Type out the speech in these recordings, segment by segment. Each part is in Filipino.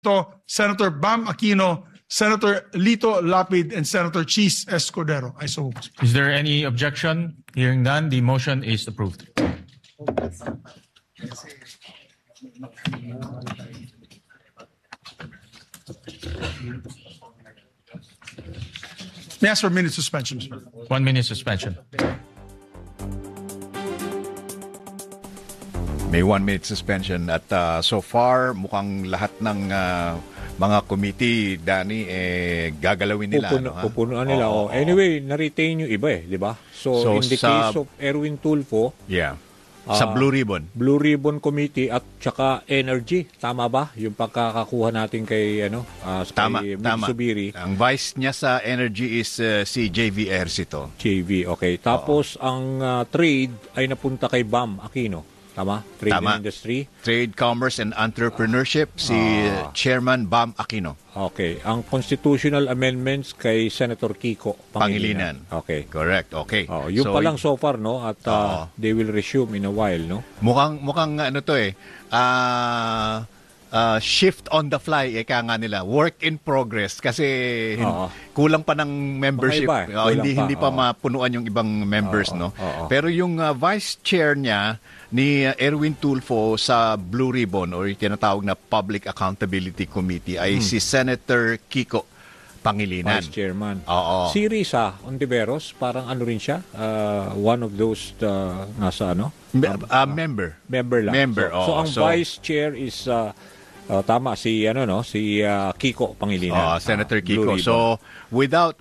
Senator Bam Aquino, Senator Lito Lapid, and Senator Cheese Escudero. I so move. Is there any objection? Hearing none, the motion is approved. May I ask for a minute suspension, Mr. President? 1 minute suspension. May 1 minute suspension at so far mukhang lahat ng mga committee, Danny, gagalawin nila. Pupunuan nila. Anyway, na-retain yung iba di ba? So in the case of Erwin Tulfo, sa Blue Ribbon. Blue Ribbon Committee at saka Energy, tama ba? Yung pagkakakuha natin kay kay Subiri. Ang vice niya sa Energy is si JV Ercito. JV, okay. Tapos ang trade ay napunta kay Bam Aquino. Tama? Trade and Industry. Trade, Commerce and Entrepreneurship, si Chairman Bam Aquino. Okay. Ang constitutional amendments kay Senator Kiko Pangilinan. Okay. Correct. Okay. Yung so, pa lang so far, no? At they will resume in a while, no? Mukhang ano to shift on the fly, eka nga nila. Work in progress. Kasi kulang pa ng membership. Hindi pa mapunuan yung ibang members, no? Pero yung vice chair niya, ni Erwin Tulfo sa Blue Ribbon or yung tinatawag na Public Accountability Committee ay si Senator Kiko Pangilinan. Vice Chairman. Si Risa Ontiveros, parang ano rin siya? One of those nasa ano? Member. Member lang. Member, so ang Vice Chair is tama si si Kiko Pangilinan. Senator Kiko. So without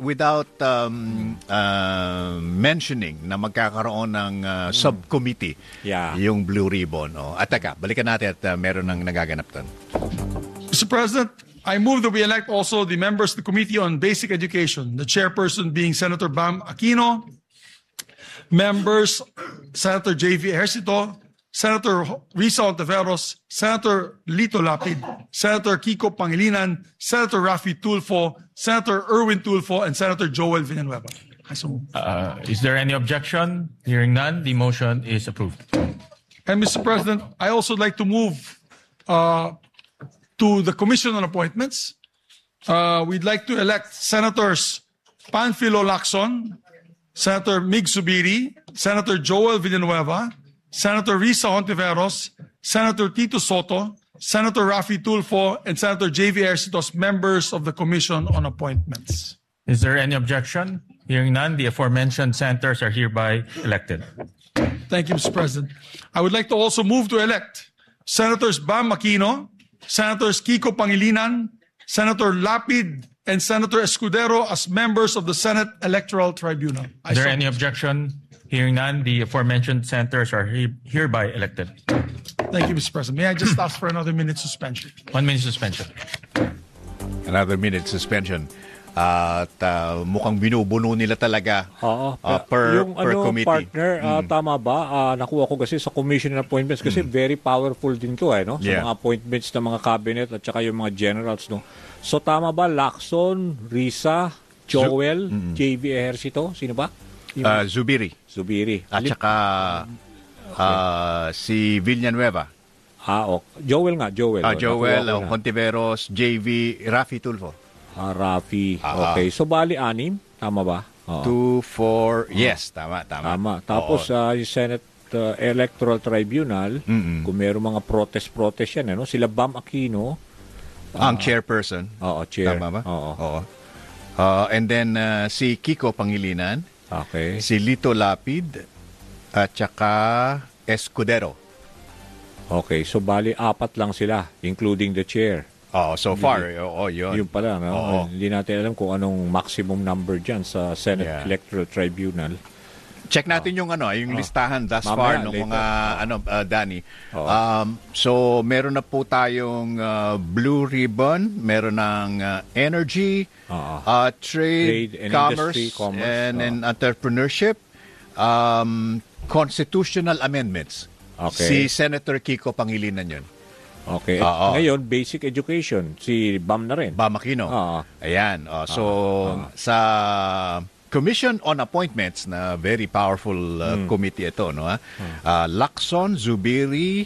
mentioning na magkakaroon ng subcommittee yung Blue Ribbon. At teka, balikan natin at meron ng nagaganap doon. Mr. President, I move that we elect also the members of the Committee on Basic Education, the chairperson being Senator Bam Aquino, members Senator J.V. Ejercito, Senator Risa Ontiveros, Senator Lito Lapid, Senator Kiko Pangilinan, Senator Raffy Tulfo, Senator Erwin Tulfo, and Senator Joel Villanueva. Is there any objection? Hearing none, the motion is approved. And Mr. President, I also like to move to the Commission on Appointments. We'd like to elect Senators Panfilo Lacson, Senator Mig Subiri, Senator Joel Villanueva, Senator Risa Ontiveros, Senator Tito Soto, Senator Raffy Tulfo, and Senator J.V. Ejercito as members of the Commission on Appointments. Is there any objection? Hearing none, the aforementioned senators are hereby elected. Thank you, Mr. President. I would like to also move to elect Senators Bam Aquino, Senators Kiko Pangilinan, Senator Lapid, and Senator Escudero as members of the Senate Electoral Tribunal. Is there any objection? Hearing none, the aforementioned senators are hereby elected. Thank you, Mr. President. May I just ask for another minute suspension? 1 minute suspension. Another minute suspension. At mukhang binubuno nila talaga per committee. Partner, tama ba? Nakuha ko kasi sa commission appointments kasi very powerful din ko no? Sa mga appointments ng mga cabinet at saka yung mga generals. No? So tama ba? Lacson, Risa, Joel, J.V. Ejercito, sino ba? Zubiri. At saka si Villanueva. Joel nga, Joel. Joel, Ontiveros, JV, Raffy Tulfo. Raffy. Okay. So bali 6, tama ba? 2, 4, yes, tama. Tapos yung Senate Electoral Tribunal, kung meron mga protest yan, sila Bam Aquino. Ang chairperson. Chair. Tama ba? And then si Kiko Pangilinan. Okay. Si Lito Lapid at saka Escudero. Okay, so bali 4 lang sila, including the chair. So far, yun. Yun pala, no? Hindi natin alam kung anong maximum number dyan sa Senate Electoral Tribunal. Check natin yung listahan thus far ng mga Danny. So meron na po tayong Blue Ribbon, meron ng Energy, Trade, Commerce, and Entrepreneurship, Constitutional Amendments. Okay. Si Senator Kiko Pangilinan yun. Okay. Ngayon, Basic Education, si Bam na rin. Bam Aquino. Ayan. Sa Commission on Appointments, na very powerful committee ito, no? Lacson, Zubiri,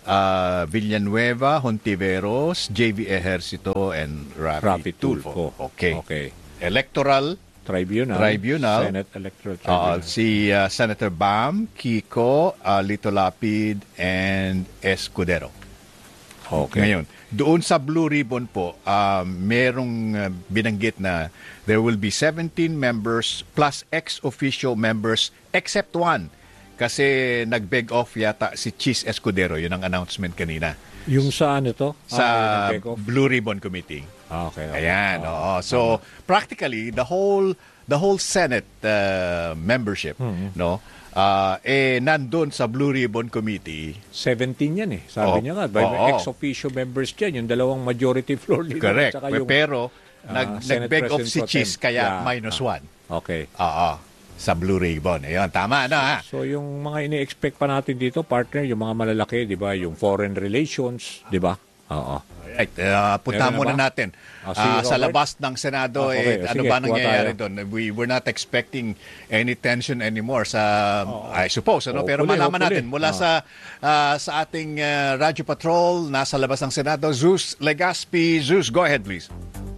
Villanueva, Hontiveros, JV Ejercito, and Rafi Tulfo. Okay. Electoral Tribunal. Senate Electoral Tribunal. Si Senator Bam, Kiko, Lito Lapid, and Escudero. Okay. Ngayon, doon sa Blue Ribbon po, merong binanggit na there will be 17 members plus ex-officio members except one. Kasi nag-beg off yata si Chis Escudero. Yun ang announcement kanina. Yung saan ito? Sa Blue Ribbon Committee. Okay. Ayan, oo. So, practically, the whole Senate membership, no, nandun sa Blue Ribbon Committee. 17 yan eh. Sabi niya nga, ex-officio members dyan, yung dalawang majority floor leader. Correct. Yung, pero, nag-beg off si Chis, kaya minus one. Okay. Sa Blue Ribbon. Ayun, tama na. So, yung mga ini-expect pa natin dito, partner, yung mga malalaki, di ba? Yung foreign relations, di ba? Oo. Right. Punta muna natin. Sa labas ng Senado, ano ba nangyayari doon? We're not expecting any tension anymore I suppose. Pero malaman natin mula sa ating Radyo Patrol, nasa labas ng Senado, Zeus Legaspi. Zeus, go ahead please.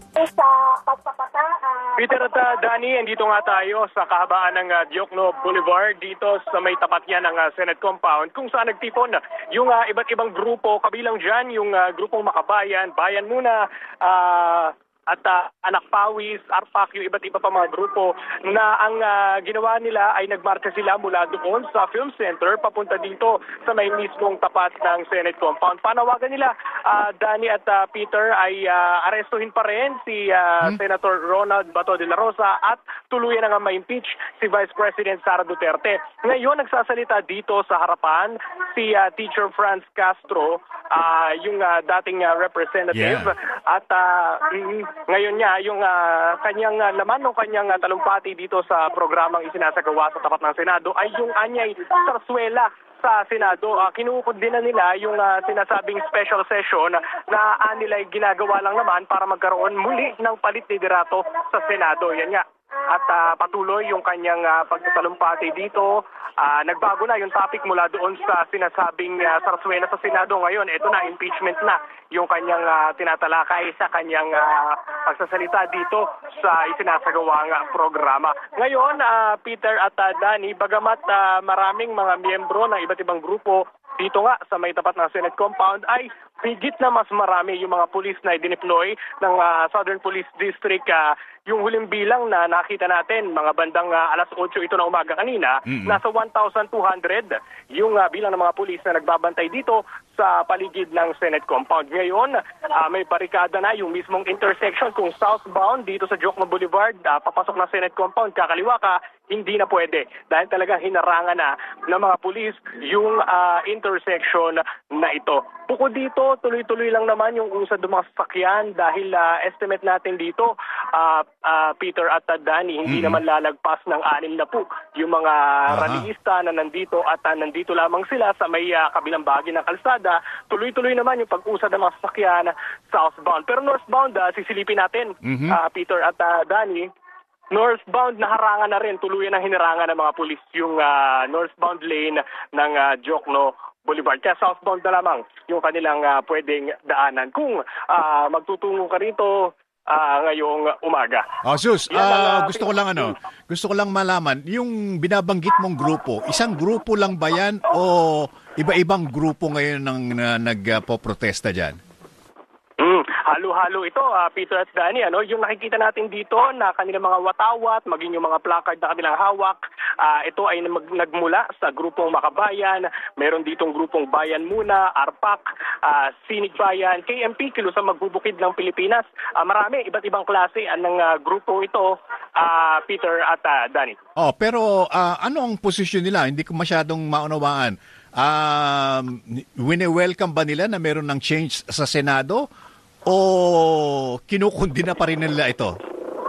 Peter at Danny, andito nga tayo sa kahabaan ng Diokno Boulevard dito sa may tapat yan ng Senate compound kung saan nagtipon yung iba't ibang grupo, kabilang dyan yung grupong Makabayan, Bayan Muna, at Anak Pawis, ARPAC, yung iba't iba pa mga grupo na ang ginawa nila ay nagmarcha sila mula doon sa Film Center papunta dito sa may mismong tapat ng Senate compound. Panawagan nila, Danny at Peter, ay arestuhin pa rin si Senator Ronald Bato de la Rosa at tuluyan na nga ma-impeach si Vice President Sara Duterte. Ngayon, nagsasalita dito sa harapan si Teacher Franz Castro, yung dating representative, at ngayon niya, yung kanyang laman ng kanyang talumpati dito sa programang isinasagawa sa tapat ng Senado ay yung anyay sarsuela sa Senado. Kinukundinan nila yung sinasabing special session na nila ay ginagawa lang naman para magkaroon muli ng palit liderato sa Senado. Yan nga. At patuloy yung kanyang pagtatalumpati dito. Nagbago na yung topic mula doon sa sinasabing sarsuela sa Senado. Ngayon, ito na, impeachment na yung kanyang tinatalakay sa kanyang pagsasalita dito sa isinasagawang programa. Ngayon, Peter at Danny, bagamat maraming mga miyembro ng iba't ibang grupo dito nga sa may tapat ng Senate compound ay higit na mas marami yung mga pulis na i-deploy ng Southern Police District. Yung huling bilang na nakita natin, mga bandang alas 8 ito na umaga kanina, nasa 1,200 yung bilang ng mga pulis na nagbabantay dito sa paligid ng Senate compound. Ngayon, may barikada na yung mismong intersection kung southbound dito sa Diokno Boulevard, papasok ng Senate compound, kakaliwa ka, hindi na pwede. Dahil talagang hinarangan na ng mga pulis yung intersection na ito. Bukod dito, tuloy-tuloy lang naman yung usad ng mga sasakyan dahil estimate natin dito, Peter at Danny, hindi naman lalagpas ng 6 na po yung mga rallyista na nandito at nandito lamang sila sa may kabilang bahagi ng kalsada. Tuloy-tuloy naman yung pag-usad ng mga sasakyan southbound. Pero northbound, sisilipin natin, Peter at Danny. Northbound, naharangan na rin, tuluyan ang hinarangan ng mga pulis yung northbound lane ng Diokno Boulevard. Kaya southbound na lamang yung kanilang pwedeng daanan kung magtutungo ka rito ngayong umaga. Sus, gusto ko lang malaman, yung binabanggit mong grupo, isang grupo lang ba yan o iba-ibang grupo ngayon ng nagpo-protesta dyan? Halo-halo ito, Peter at Danny. Yung nakikita natin dito na kanilang mga watawat, maging yung mga placard na kanilang hawak, ito ay nagmula sa grupong Makabayan, meron ditong grupong Bayan Muna, ARPAC, Sinig Bayan, KMP, Kilusang Magbubukid ng Pilipinas. Marami, iba't ibang klase ng grupo ito, Peter at Danny. Pero ano ang posisyon nila? Hindi ko masyadong maunawaan. Wini-welcome ba nila na meron ng change sa Senado? O kinukundi na pa rin nila ito?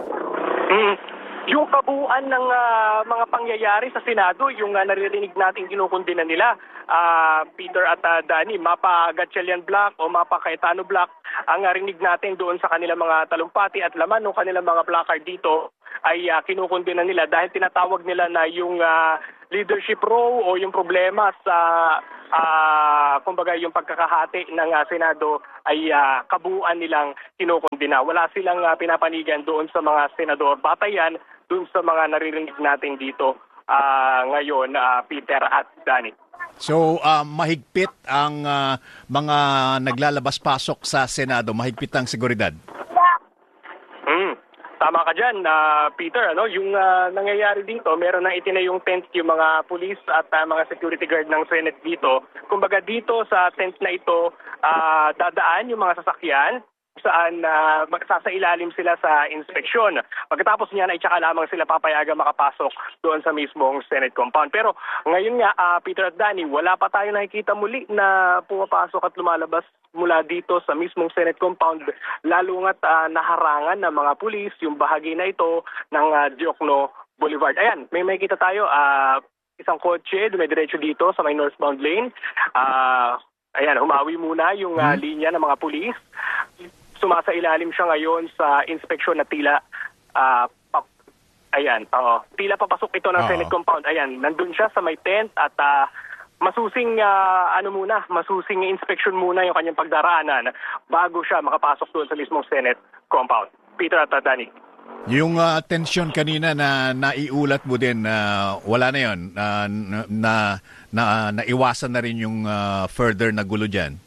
Yung kabuuan ng mga pangyayari sa Senado, yung naririnig natin kinukundi na nila, Peter at Danny, mapa Gatchalian Block o mapa Cayetano Block, ang narinig natin doon sa kanilang mga talumpati at laman ng kanilang mga placard dito ay kinukundi na nila dahil tinatawag nila na yung leadership row o yung problema sa kumbaga yung pagkakahati ng Senado ay kabuuan nilang kinukundina. Wala silang pinapanigan doon sa mga senador. Batayan doon sa mga naririnig natin dito ngayon, Peter at Danny. So, mahigpit ang mga naglalabas-pasok sa Senado, mahigpit ang seguridad. Tama ka dyan, Peter. Yung nangyayari dito, meron nang itinayong tent yung mga pulis at mga security guard ng Senate dito. Kumbaga dito sa tent na ito, dadaan yung mga sasakyan saan magsasailalim sila sa inspeksyon. Pagkatapos niyan ay tsaka lamang sila papayagan makapasok doon sa mismong Senate compound. Pero ngayon nga, Peter at Danny, wala pa tayo nakikita muli na pumapasok at lumalabas mula dito sa mismong Senate compound, lalo nga't naharangan ng mga pulis yung bahagi na ito ng Diokno Boulevard. Ayan, may makikita tayo, isang kotse dumidiretso dito sa may northbound lane. Ayan, humawi muna yung linya ng mga pulis. Sumasailalim siya ngayon sa inspeksyon na tila tila papasok ito ng Senate compound. Ayan, nandun siya sa may tent at masusing masusing inspeksyon muna yung kanyang pagdaraanan bago siya makapasok doon sa mismong Senate compound. Peter at Danny. Yung tension kanina na naiulat mo din, wala na yun, naiwasan na rin yung further na gulo dyan.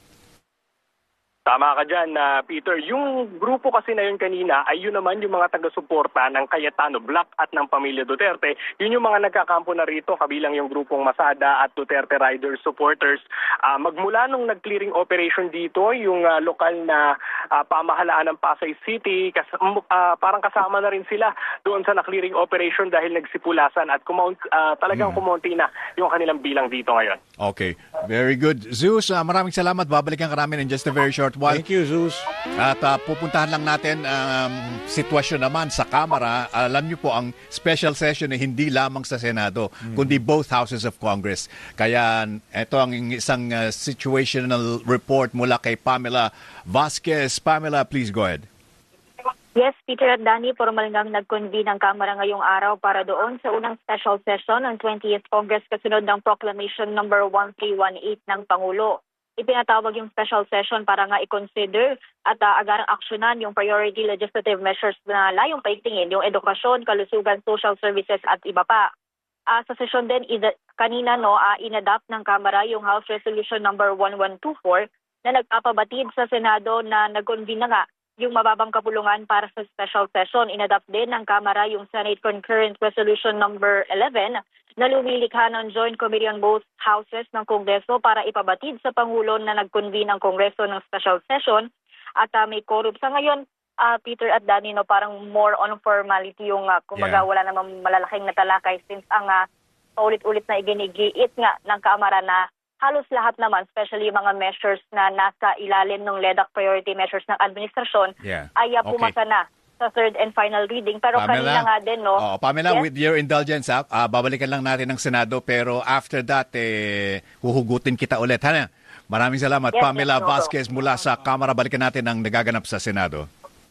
Tama ka dyan, Peter. Yung grupo kasi na yun kanina ay yun naman yung mga taga-suporta ng Cayetano Black at ng pamilya Duterte. Yun yung mga nagkakampo na rito, kabilang yung grupong Masada at Duterte Riders supporters. Magmula nung nag-clearing operation dito, yung lokal na pamahalaan ng Pasay City, parang kasama na rin sila doon sa na-clearing operation dahil nagsipulasan at talagang kumonti na yung kanilang bilang dito ngayon. Okay, very good. Zeus, maraming salamat. Babalikan ka namin in just a very short while. Thank you, Zeus. At pupuntahan lang natin sitwasyon naman sa Kamara. Alam niyo po, ang special session ay hindi lamang sa Senado, kundi both houses of Congress. Kaya ito ang isang situational report mula kay Pamela Vasquez. Pamela, please go ahead. Yes, Peter at Danny, formal ngang nag-convene ang Kamara ngayong araw para doon sa unang special session ng 20th Congress kasunod ng Proclamation number 1318 ng Pangulo. Ipinatawag yung special session para nga i-consider at agarang aksyonan yung priority legislative measures na layong paigtingin, yung edukasyon, kalusugan, social services at iba pa. Sa session din, kanina inadapt ng Kamara yung House Resolution number 1124 na nagpapabatid sa Senado na nag-convene na nga yung mababang kapulungan para sa special session. Inadapt din ng Kamara yung Senate Concurrent Resolution number 11 na lumilikha ng Joint Committee on both houses ng Kongreso para ipabatid sa Pangulo na nag-convene ang Kongreso ng special session at may quorum. Sa ngayon, Peter at Danny, parang more on formality yung kumbaga wala namang malalaking natalakay since ang paulit-ulit na iginigiit nga ng Kamara na halos lahat naman, especially yung mga measures na nasa ilalim ng LEDAC priority measures ng administrasyon, ay pumasa na sa third and final reading. Pero Pamela, kanina nga din, Pamela, yes? with your indulgence, babalikan lang natin ng Senado, pero after that, huhugutin kita ulit. Maraming salamat. Yes, Pamela yes, Vasquez mula sa Kamara. Balikan natin ang nagaganap sa Senado.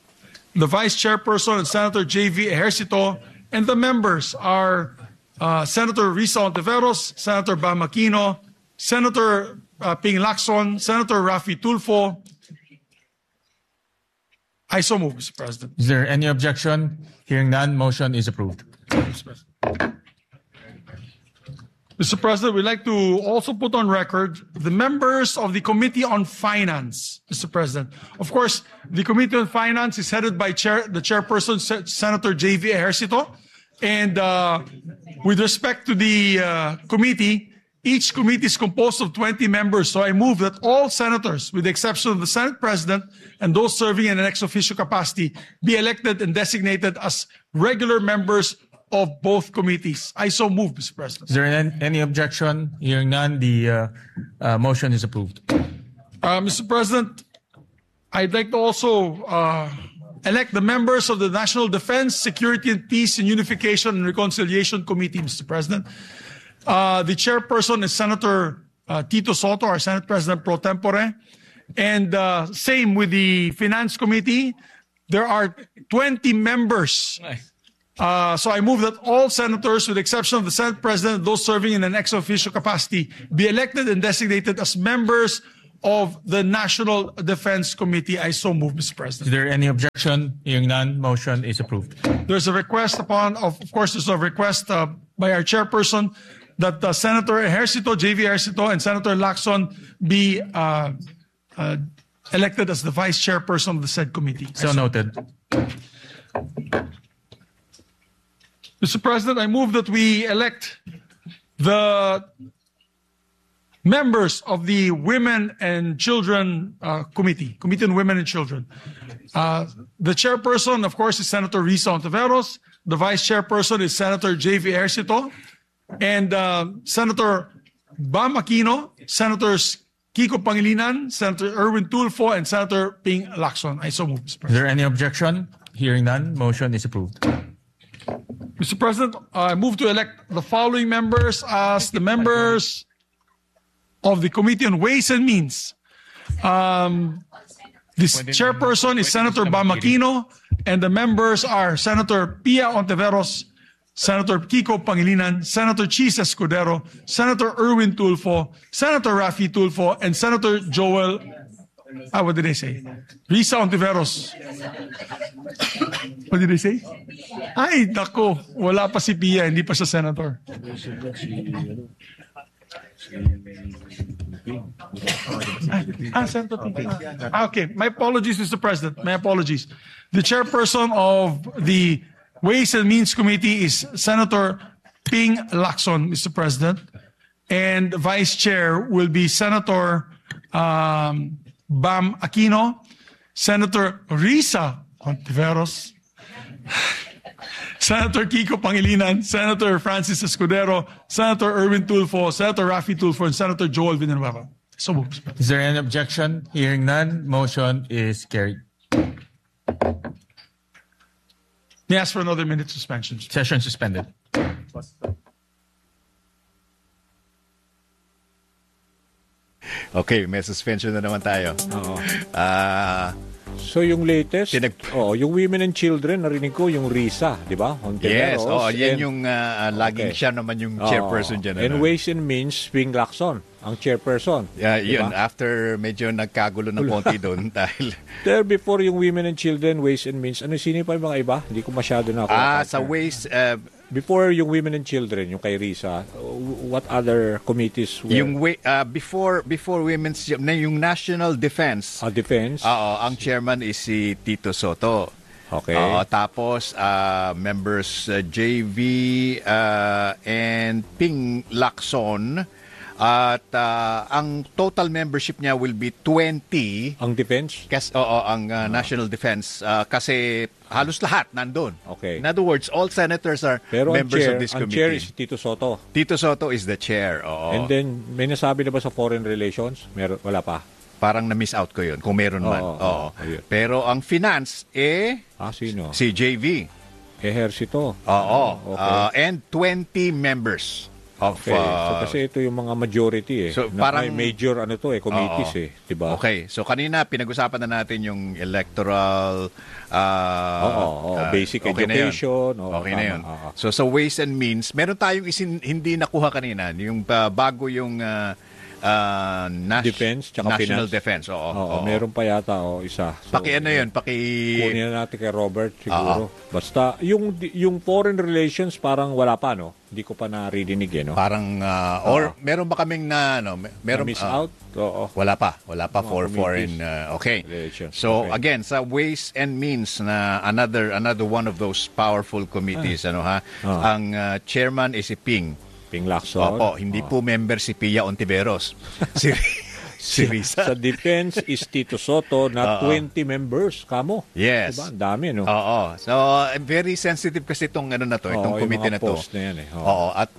The Vice Chairperson, Senator J.V. Ejercito, and the members are Senator Risa Ontiveros, Senator Bam Aquino, Senator Ping Lacson, Senator Raffy Tulfo. I so move, Mr. President. Is there any objection? Hearing none, motion is approved. Mr. President, we'd like to also put on record the members of the Committee on Finance, Mr. President. Of course, the Committee on Finance is headed by the chairperson, Senator J.V. Ejercito. And with respect to the committee, each committee is composed of 20 members. So I move that all senators, with the exception of the Senate President and those serving in an ex officio capacity, be elected and designated as regular members of both committees. I so move, Mr. President. Is there any objection? Hearing none, the motion is approved. Mr. President, I'd like to also elect the members of the National Defense, Security and Peace and Unification and Reconciliation Committee, Mr. President. The chairperson is Senator Tito Soto, our Senate President pro tempore. And same with the Finance Committee. There are 20 members So I move that all senators, with the exception of the Senate President and those serving in an ex officio capacity, be elected and designated as members of the National Defense Committee. I so move, Mr. Is President. there any objection? Hearing none, motion is approved. There's a request of course, there's a request by our chairperson that Senator Ejercito, JV Ejercito, and Senator Lacson be elected as the vice chairperson of the said committee. So noted. Mr. President, I move that we elect the members of the Women and Children Committee on Women and Children. The chairperson, of course, is Senator Risa Ontiveros. The vice chairperson is Senator J.V. Ejercito. And Senator Bam Aquino, Senators Kiko Pangilinan, Senator Erwin Tulfo, and Senator Ping Lacson. I so move, Mr. Is President. there any objection? Hearing none, motion is approved. Mr. President, I move to elect the following members as the members of the Committee on Ways and Means. This chairperson is Senator Bam Aquino, and the members are Senator Pia Ontiveros, Senator Kiko Pangilinan, Senator Chis Escudero, Senator Erwin Tulfo, Senator Rafi Tulfo, and Senator Joel, what did I say? Risa Ontiveros. What did I say? Ay, nako, wala pa si Pia, hindi pa siya senator. Senator Ping. Okay, my apologies, Mr. President. My apologies. The chairperson of the Ways and Means Committee is Senator Ping Lacson, Mr. President. And vice chair will be Senator Bam Aquino, Senator Risa Ontiveros, Senator Kiko Pangilinan, Senator Francis Escudero, Senator Erwin Tulfo, Senator Rafi Tulfo, and Senator Joel Villanueva. So moved. Is there any objection? Hearing none, motion is carried. May I ask for another minute suspension? Session suspended. Okay, may suspension na naman tayo. Oo. So yung latest, yung Women and Children, narinig ko yung Risa, di ba? Yes, yan yung laging siya naman yung chairperson dyan. And Ways and Means, Ping Lacson, ang chairperson. Yun, after medyo nagkagulo ng konti doon dahil... There before yung Women and Children, Ways and Means, sino pa yung mga iba? Hindi ko masyado na sa Ways... before yung Women and Children, yung kay Risa, what other committees were? Yung before Women's, yung National Defense. Defense? Ang chairman is si Tito Soto. Okay. Tapos members JV and Ping Lacson. At ang total membership niya will be 20. Ang defense? Ang National Defense. Kasi halos lahat nandun. Okay. In other words, all senators are members of this committee. Ang chair is Tito Soto. Tito Soto is the chair. And then, may nasabi na ba sa foreign relations? Wala pa. Parang na-miss out ko yun, kung meron man. Pero ang finance, sino? Si JV. Ejercito. Okay. And 20 members. So kasi ito yung mga majority So, parang may major committees diba? Okay. So kanina pinag-usapan na natin yung electoral basic education. Okay na yun. So sa Ways and Means, meron tayong hindi nakuha kanina, yung bago yung Defense tsaka National Finance. Defense. Meron pa yata isa. So, yun? Kunin na natin kay Robert siguro. Basta yung foreign relations parang wala pa, no? Hindi ko pa narinig no? Parang or meron ba kaming meron miss out? Wala pa for foreign okay. So again, sa Ways and Means na another one of those powerful committees ang chairman is si Ping Lacson. Hindi po member si Pia Ontiveros. si Risa. Sa defense is Tito Soto na 20 members kamo. Yes. Diba? Ang dami, no? So very sensitive kasi itong itong committee na to. Post na yan, At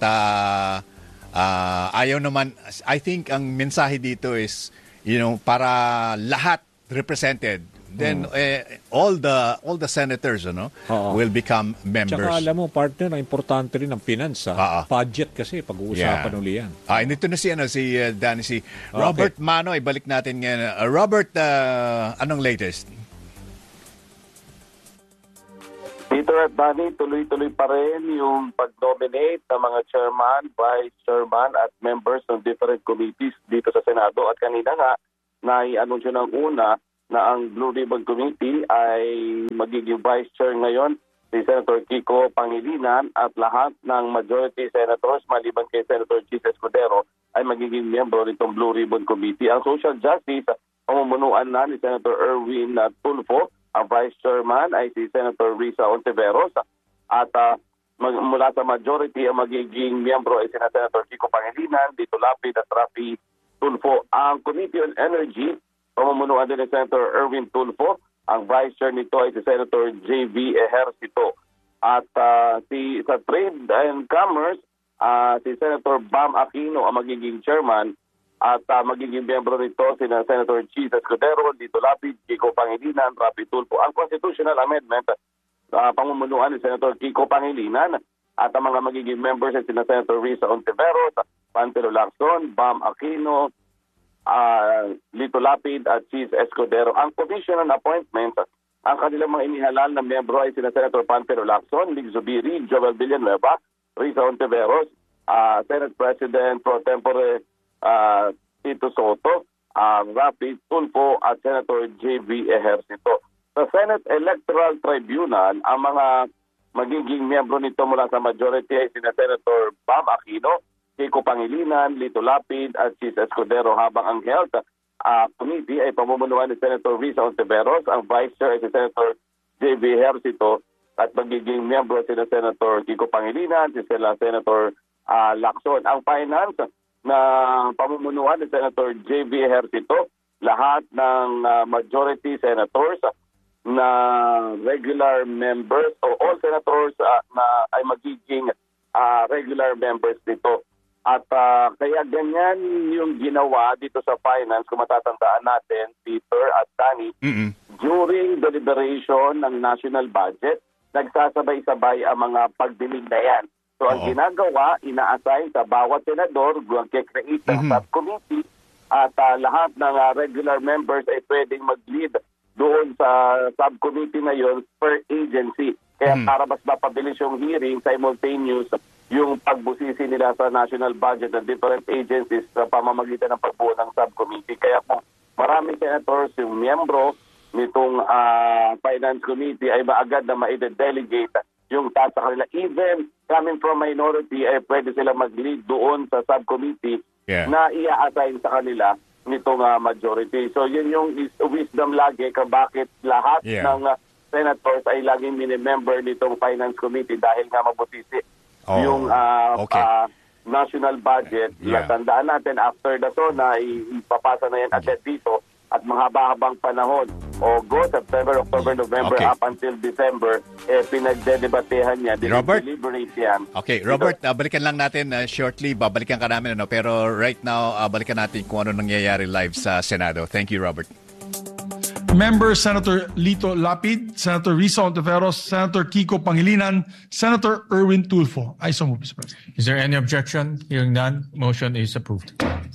ayaw naman, I think ang mensahe dito is para lahat represented. Then all the senators will become members. Tsaka alam mo, partner, ang importante rin ang finance. Budget kasi pag-uusapan uli yan. Nito na si Danny, si Robert Mano, ibalik natin ngayon. Robert, anong latest? Dito Peter at Danny, tuloy-tuloy pa rin yung pag-nominate ng mga chairman, vice chairman at members ng different committees dito sa Senado. At kanina nga, nai-anunsyo ng una na ang Blue Ribbon Committee ay magiging vice chair ngayon si Senator Kiko Pangilinan at lahat ng majority senators maliban kay Senator Chis Escudero ay magiging miyembro nitong Blue Ribbon Committee. Ang Social Justice, pamumunuan na ni Senator Erwin Tulfo. Ang vice chairman ay si Senator Risa Ontiveros at mula sa majority ang magiging miyembro ay si Senator Kiko Pangilinan, Dito Lapid at Rafi Tulfo. Ang Committee on Energy, pamumunuan din ni Senator Erwin Tulfo. Ang vice chair nito ay si Senator J.V. Ejercito. At sa Trade and Commerce, si Senator Bam Aquino ang magiging chairman. At magiging miyembro nito sina Senator Chis Escudero, Dito Lapid, Kiko Pangilinan, Rafi Tulfo. Ang constitutional amendment, pamumunuan ni Senator Kiko Pangilinan at ang mga magiging members ay sina Senator Risa Ontiveros, Pantelo Lacson, Bam Aquino, Dito Lapid at Chis Escudero. Ang commission on appointment, ang kanilang mga inihalal na miyembro ay sina Senator Pantelo Lacson, Lig Zubiri, Joel Villanueva, Risa Ontiveros, Senate President Pro Tempore Tito Soto, Rafi Tulfo at Senator J.V. Ejercito. Sa Senate Electoral Tribunal, ang mga magiging miyembro nito mula sa majority ay sina Senator Bam Aquino, Kiko Pangilinan, Dito Lapid at Chis Escudero, habang ang Health Committee ay pamumunuan ni Senator Risa Ontiveros, ang Vice Chair ay si Senator J.V. Ejercito at magiging miyembro sina Senator Kiko Pangilinan, si Senator Lacson. Ang Finance na pamumunuan ni Senator J.V. Ejercito, lahat ng majority senators na regular members o all senators na ay magiging regular members nito. At kaya ganyan yung ginawa dito sa finance, kung matatandaan natin, Peter at Danny, during deliberation ng national budget, nagsasabay-sabay ang mga pagdilig na yan. So ang ginagawa, ina-assign sa bawat senador, mag-create ng subcommittee at lahat ng regular members ay pwedeng mag-lead doon sa subcommittee na yon per agency. Kaya para mas mapabilis yung hearing, simultaneous yung pagbusisi nila sa national budget ng different agencies sa pamamagitan ng pagbuo ng subcommittee. Kaya po maraming senators yung miyembro nitong finance committee ay maagad na ma-delegate yung task sa kanila. Even coming from minority, ay pwede sila mag-lead doon sa subcommittee na i-assign sa kanila nitong majority. So yun yung wisdom lagi kung bakit lahat ng senators ay laging mini-member nitong finance committee dahil nga mabusisi yung national budget. Tandaan natin, after the SONA, ipapasa na yan agad dito at mahaba-habang panahon. August, September, October, November, up until December, pinagdedebatehan niya. Robert? Deliberate yan. Okay, Robert, balikan lang natin shortly. Babalikan ka namin. Pero right now, balikan natin kung ano nangyayari live sa Senado. Thank you, Robert. Members Senator Lito Lapid, Senator Risa Ontiveros, Senator Kiko Pangilinan, Senator Erwin Tulfo. I so move, Mr. President. Is there any objection? Hearing none, motion is approved.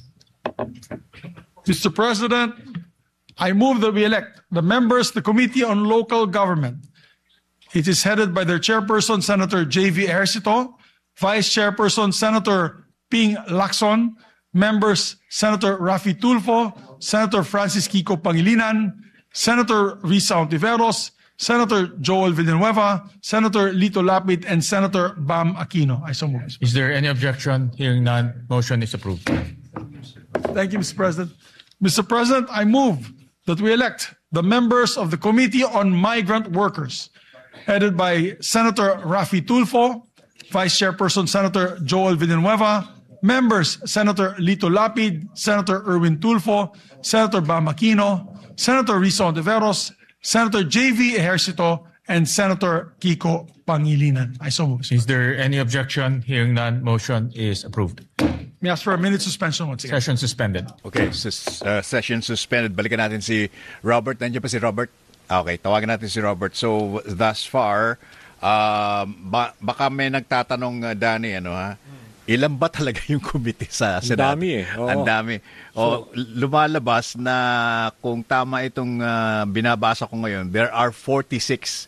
Mr. President, I move that we elect the members of the Committee on Local Government. It is headed by their chairperson, Senator J.V. Ejercito, Vice Chairperson, Senator Ping Lacson, members, Senator Rafi Tulfo, Senator Francis Kiko Pangilinan, Senator Risa Ontiveros, Senator Joel Villanueva, Senator Lito Lapid, and Senator Bam Aquino. I so move. Is there any objection? Hearing none, motion is approved. Thank you, Mr. President. Mr. President, I move that we elect the members of the Committee on Migrant Workers, headed by Senator Rafi Tulfo, Vice Chairperson Senator Joel Villanueva, members Senator Lito Lapid, Senator Erwin Tulfo, Senator Bam Aquino, Senator Risa Ontiveros, Senator J.V. Ejercito, and Senator Kiko Pangilinan. I so move. Is there any objection? Hearing none, motion is approved. May I ask for a minute suspension once again. Session suspended. Okay, session suspended. Balikan natin si Robert. Nandiyan pa si Robert? Okay, tawagan natin si Robert. So, thus far, baka may nagtatanong, Danny, ilan ba talaga yung committee sa Senado? Ang dami Ang dami. Lumalabas na kung tama itong binabasa ko ngayon, there are 46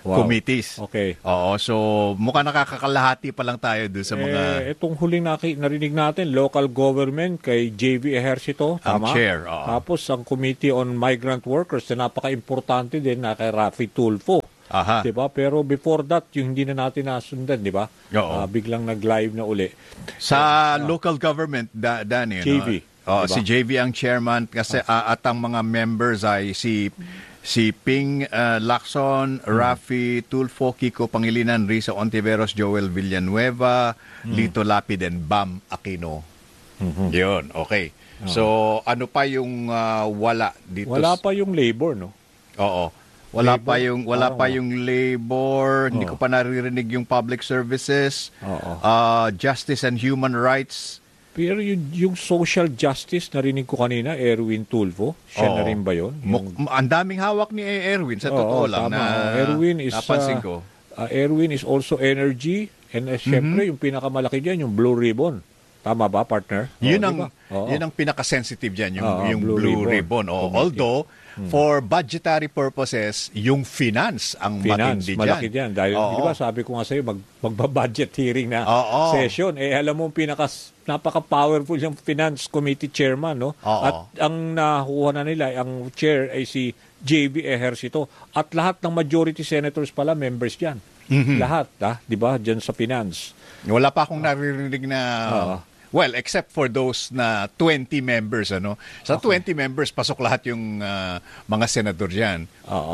committees. Okay. Oo, so mukhang nakakakalahati pa lang tayo doon sa mga Itong huling narinig natin, local government kay JV Ejercito, ang tama? chair. Oo. Tapos ang Committee on Migrant Workers na napaka-importante din na kay Rafi Tulfo. Aha. 'Di ba? Pero before that, yung hindi na natin nasundan, 'di ba? Oo. Biglang nag-live na uli. Sa local government, Danny, JV. Oh, Diba? si JV ang chairman kasi at ang mga members ay si Ping Lacson, Rafi Tulfo, Kiko Pangilinan, Risa Ontiveros, Joel Villanueva, Lito Lapid, and Bam Aquino. Yun, okay. So, ano pa yung wala dito? Wala pa yung labor, no? Oo. Wala Labor, pa yung labor, hindi ko pa naririnig yung public services, justice and human rights. Pero yung social justice, narinig ko kanina, Erwin Tulfo. Siya na rin ba yun? Ang daming hawak ni Erwin, sa totoo lang. Tama. Na Erwin is, napansin ko. Erwin is also energy. And syempre, yung pinakamalaki dyan, yung Blue Ribbon. Tama ba, partner? Yun diba? ang pinaka-sensitive dyan, yung Blue Blue Ribbon. Although, for budgetary purposes, yung finance ang matindi dyan. Malaki dyan. Dahil, di ba, sabi ko nga sa'yo, magba-budget hearing na session. Alam mo, napaka-powerful yung finance committee chairman, no? At ang nakuha na nila, ang chair ay si JV Ejercito. At lahat ng majority senators pala, members dyan. Lahat, di ba, dyan sa finance. Wala pa akong naririnig na... Well, except for those na 20 members, ano? Sa 20 members, pasok lahat yung mga senador diyan.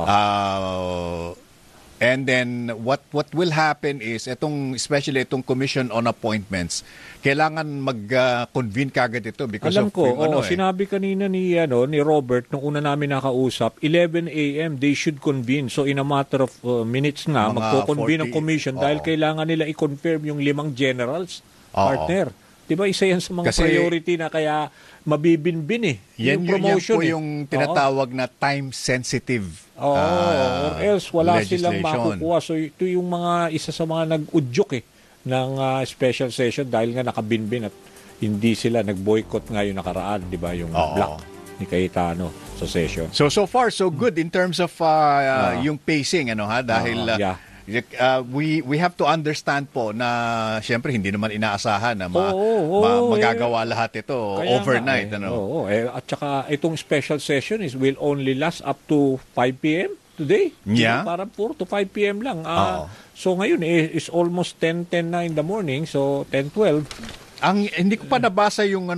And then what will happen is especially itong Commission on Appointments, kailangan mag-convene kagad ito because alam of ko, sinabi kanina ni Robert nung una namin nakausap, 11 a.m. they should convene. So in a matter of minutes nga magko-convene ang commission dahil kailangan nila i-confirm yung 5 generals, partner. Diba, isa yan sa mga priority na kaya mabibinbin yung promotion. Yan po yung tinatawag na time-sensitive or else wala silang makukuha. So ito yung isa sa mga nag-udyok ng special session dahil nga nakabinbin at hindi sila nag-boycott nga yung nakaraan, di ba, yung block ni Cayetano sa session. So far, so good in terms of yung pacing, dahil... we have to understand po na siyempre hindi naman inaasahan na magagawa lahat ito overnight. At saka itong special session will only last up to 5 p.m. today. Yeah. Parang 4 to 5 p.m. lang. So ngayon is almost 10:10 na in the morning. So 10:12. Hindi ko pa nabasa yung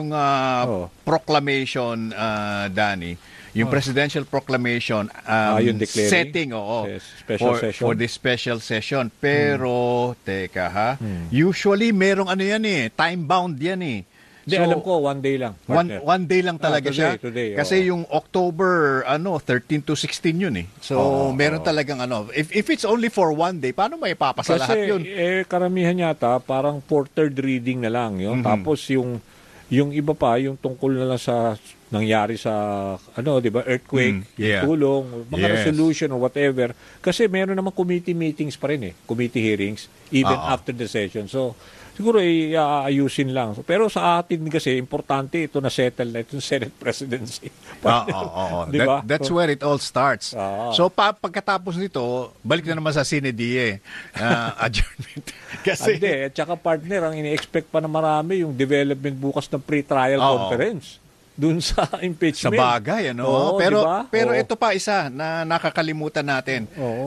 proclamation, Danny. Yung presidential proclamation yung setting for this special session. Pero, teka usually merong time-bound yan Hindi, alam ko, one day lang. One day lang talaga siya. Today, kasi yung October 13 to 16 yun So, meron talagang if it's only for one day, paano may papasa lahat yun? Kasi karamihan yata, parang for third reading na lang yun. Tapos yung iba pa, yung tungkol na lang sa nangyari sa di ba, earthquake, tulong, mga resolution or whatever. Kasi meron naman committee meetings pa rin committee hearings even after the session. So siguro ayusin lang. Pero sa atin kasi importante ito na settle na itong Senate presidency. Diba? That's where it all starts. So pagkatapos nito, balik na naman sa Sine-DIE adjournment. Kasi at saka partner, ang ini-expect pa na marami yung development bukas ng pre-trial conference. Dun sa impeachment. Sa bagay, pero ito pa isa na nakakalimutan natin.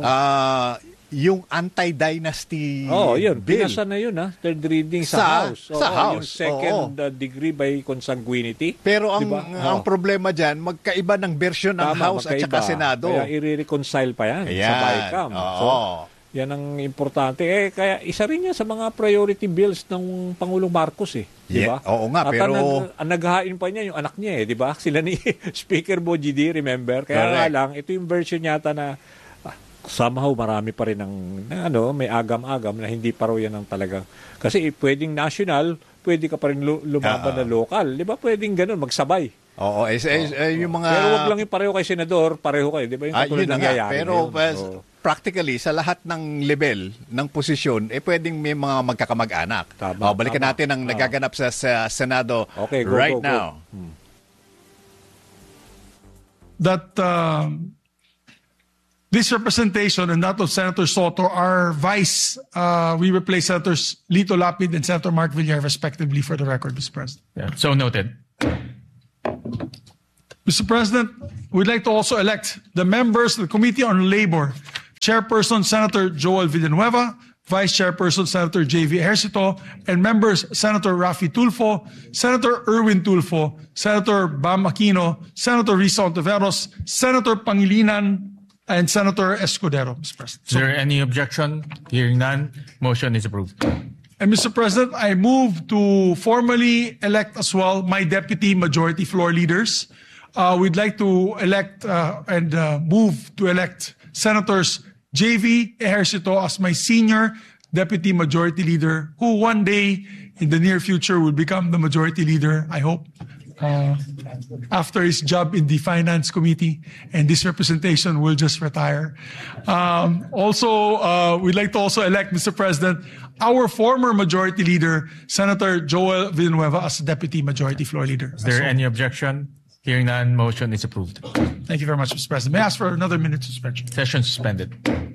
Yung anti-dynasty yun. bill. Pinasa na yun, Third reading sa House. Sa House. Yung second degree by consanguinity. Pero ang problema dyan, magkaiba ng version ng House at saka Senado. Kaya i-reconcile pa yan sa BICAM. Yan ang importante. Kaya isa rin yan sa mga priority bills ng Pangulong Marcos di ba? Oo nga, at pero naghahain pa niya yung anak niya di ba? Sila ni Speaker Bogie D, remember? Kaya nga lang, ito yung version yata na somehow marami pa rin may agam-agam na hindi pa raw yan ang talagang. Kasi pwedeng national, pwede ka pa rin lumaban na local. Di ba? Pwedeng ganun, magsabay. Yung mga... Pero wag lang yung pareho kay senador, pareho kayo. Di ba? Yung katulad nangyayari. Pero practically, sa lahat ng level, ng posisyon, pwedeng may mga magkakamag-anak. Balikan natin ang nagaganap sa Senado right now. That this representation and that of Senator Soto, our vice, we replace Senators Lito Lapid and Senator Mark Villar respectively for the record, Mr. President. Yeah, so noted. Mr. President, we'd like to also elect the members of the Committee on Labor. Chairperson, Senator Joel Villanueva. Vice Chairperson, Senator J.V. Ejercito. And members, Senator Rafi Tulfo, Senator Erwin Tulfo, Senator Bam Aquino, Senator Risa Ontiveros, Senator Pangilinan, and Senator Escudero, Mr. President. Is there any objection? Hearing none, motion is approved. And Mr. President, I move to formally elect as well my deputy majority floor leaders. We'd like to elect and move to elect Senators J.V. Ejercito as my senior deputy majority leader, who one day in the near future will become the majority leader, I hope, after his job in the Finance Committee, and this representation will just retire. Also, we'd like to also elect, Mr. President, our former majority leader, Senator Joel Villanueva, as deputy majority floor leader. Is there any objection? Hearing none, motion is approved. Thank you very much, Mr. President. May I ask for another minute suspension? Session suspended.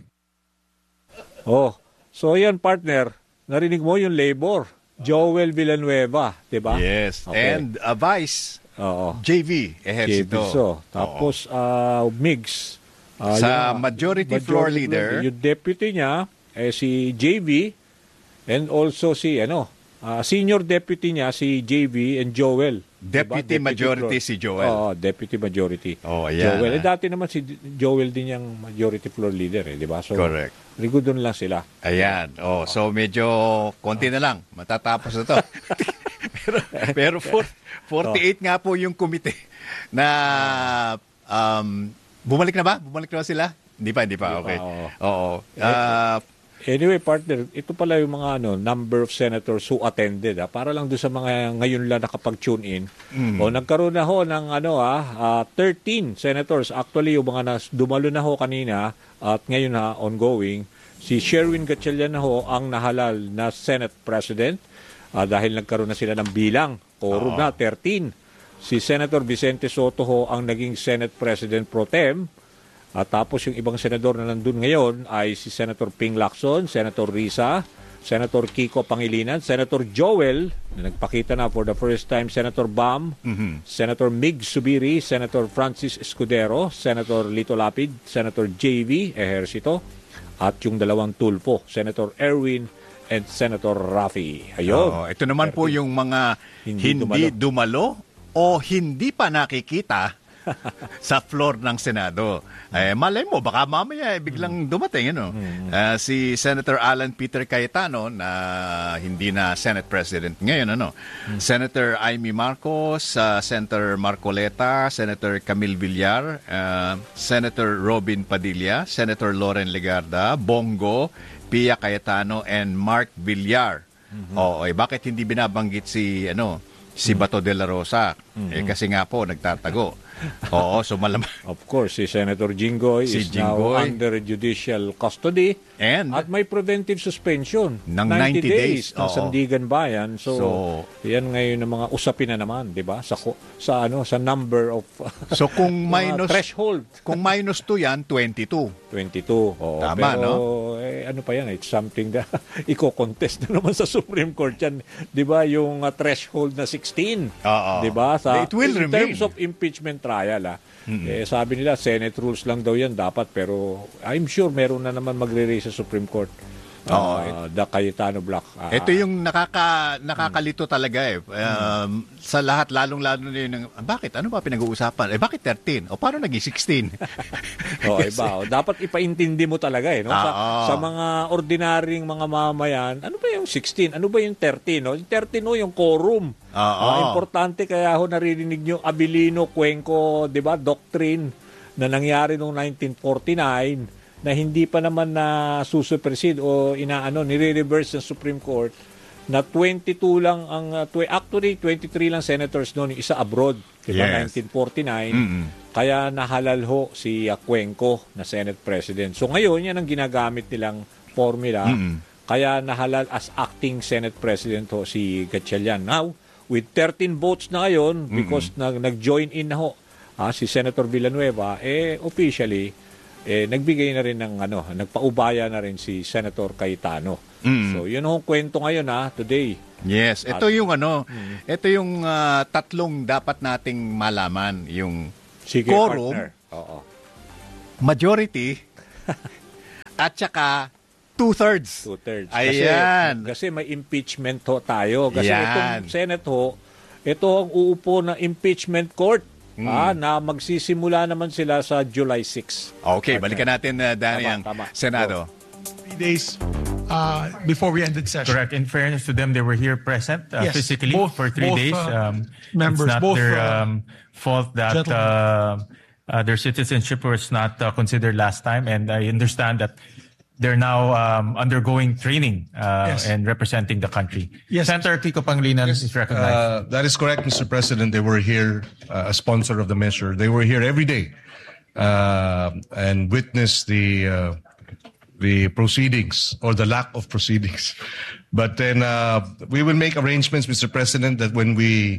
Oh, so yan partner, narinig mo yung labor. Joel Villanueva, di ba? Yes. Okay. And Vice Oo. JV Ejercito. So, tapos Migs. Sa yung, majority floor leader. Yung deputy niya, si JV, and also si, senior deputy niya, si JV and Joel. Deputy majority si Joel. Oo, deputy majority. Oh, ayan. Joel. Dati naman si Joel din yung majority floor leader, di ba? So, Correct. doon lang sila. Ayan. So medyo konti na lang. Matatapos na to. pero 48 nga po yung komite na bumalik na ba? Bumalik na ba sila? Hindi pa. Okay. Oo. Anyway, partner, ito pala yung mga number of senators who attended. Para lang doon sa mga ngayon lang nakapag-tune in. O nagkaroon na ho ng 13 senators. Actually, yung mga dumalo na ho kanina at ngayon ongoing. Si Sherwin Gatchalian na ho ang nahalal na Senate President dahil nagkaroon na sila ng bilang. Quorum na, 13. Si Senator Vicente Soto ho ang naging Senate President Pro Tem. At tapos yung ibang senador na nandun ngayon ay si Senator Ping Lacson, Senator Risa, Senator Kiko Pangilinan, Senator Joel, na nagpakita na for the first time, Senator Bam, Senator Mig Subiri, Senator Francis Escudero, Senator Lito Lapid, Senator J.V. Ejercito, at yung dalawang Tulfo, Senator Erwin and Senator Rafi. Ayun. Ito naman po yung mga hindi dumalo o hindi pa nakikita sa floor ng Senado. Malay mo, baka mamaya biglang dumating. Si Senator Alan Peter Cayetano na hindi na Senate President ngayon. Senator Amy Marcos, Senator Marcoleta, Senator Camille Villar, Senator Robin Padilla, Senator Loren Legarda, Bongo, Pia Cayetano, and Mark Villar. Bakit hindi binabanggit si Bato de la Rosa? Kasi nga po, nagtatago. So malamang. Of course, si Senator Jinggoy is now under judicial custody and at may preventive suspension ng 90 days ng Sandigan Bayan. So yan ngayon ng mga usapin na naman, 'di ba? Sa number of So kung minus threshold, kung minus 2 yan, 22. Tama, pero, ano pa yan? It's something that iko-contest na naman sa Supreme Court yan. 'Di ba yung threshold na 16? 'Di ba? It will in remain. terms of impeachment trial, sabi nila Senate rules lang daw yan dapat, pero I'm sure meron na naman magre-raise sa Supreme Court. The Cayetano Block. Ito yung nakakalito talaga sa lahat, lalong-lalo na yun. Bakit? Ano ba pinag-uusapan? Bakit 13? O paano naging 16? Iba. Dapat ipaintindi mo talaga sa mga ordinaryong mga mamayan, ano ba yung 16? Ano ba yung 13? Yung 13 yung quorum. Importante, kaya ho naririnig nyo Abilino, Cuenco, 'di ba, doctrine na nangyari noong 1949 na hindi pa naman na susupersede o nire-reverse ng Supreme Court, na 22 lang actually 23 lang senators noon, isa abroad, diba? 1949. Kaya nahalal ho si Cuenco na Senate President. So ngayon yan ang ginagamit nilang formula. Kaya nahalal as acting Senate President ho si Gatchalian. Now, with 13 votes na ngayon, because nag-join in na ho si Senator Villanueva, officially nagbigay na rin ng nagpaubaya na rin si Senator Cayetano. So, yun ang kwento ngayon today. Yes, ito yung ito yung tatlong dapat nating malaman, yung Sige, quorum, partner. Oo. majority, at saka two-thirds. Two-thirds. Ayan. Kasi may impeachment tayo. Kasi Yan. itong Senate ito ang uupo na impeachment court. Na magsisimula naman sila sa July 6. Okay, balikan natin, Danny, ang Tama. Senado. 3 days before we ended session. Correct. In fairness to them, they were here present Yes, physically for 3 both, days. members, it's not both, their fault that their citizenship was not considered last time. And I understand that they're now undergoing training and representing the country. Yes. Senator Kiko Pangilinan is recognized. That is correct, Mr. President. They were here, a sponsor of the measure. They were here every day and witnessed the proceedings or the lack of proceedings. But then we will make arrangements, Mr. President, that when we